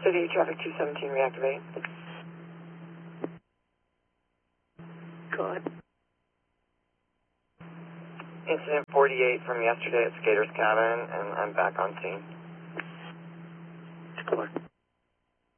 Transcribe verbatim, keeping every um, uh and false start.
City, traffic two seventeen, reactivate. Good. Incident forty-eight from yesterday at Skater's Cabin, and I'm back on scene. Good.